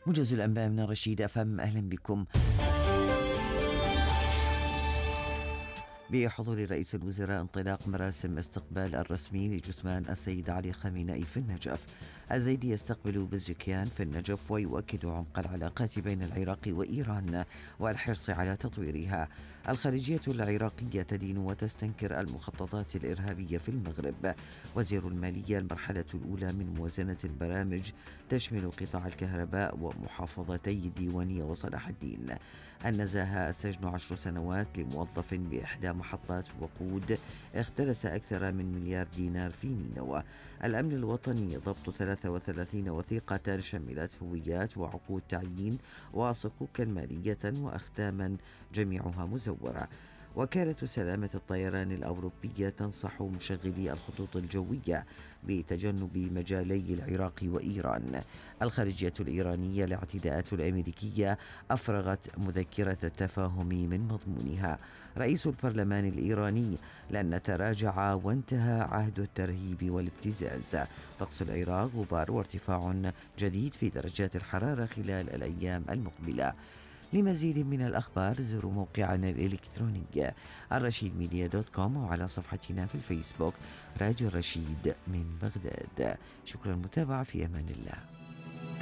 موجز الأنباء من رشيد أفهم، أهلا بكم. بحضور رئيس الوزراء انطلاق مراسم استقبال الرسمي لجثمان السيد علي خامنئي في النجف. الزيدي يستقبل بزكيان في النجف ويؤكد عمق العلاقات بين العراق وإيران والحرص على تطويرها. الخارجية العراقية تدين وتستنكر المخططات الإرهابية في المغرب. وزير المالية المرحلة الأولى من موازنة البرامج تشمل قطاع الكهرباء ومحافظتي الديوانية وصلاح الدين. النزاهة: السجن 10 سنوات لموظف بإحدى محطات وقود اختلس أكثر من مليار دينار في نينوى. الأمن الوطني: ضبط 33 وثيقة شملت هويات وعقود تعيين وصكوكا مالية وأختاما جميعها مزورة. وكالة سلامة الطيران الأوروبية تنصح مشغلي الخطوط الجوية بتجنب مجالي العراق وإيران. الخارجية الإيرانية: الاعتداءات الأمريكية أفرغت مذكرة التفاهم من مضمونها. رئيس البرلمان الإيراني: لن نتراجع وانتهى عهد الترهيب والابتزاز. طقس العراق: غبار وارتفاع جديد في درجات الحرارة خلال الأيام المقبلة. لمزيد من الأخبار زوروا موقعنا الإلكتروني الرشيدميديا.com وعلى صفحتنا في الفيسبوك راديو الرشيد من بغداد. شكرا للمتابعة، في أمان الله.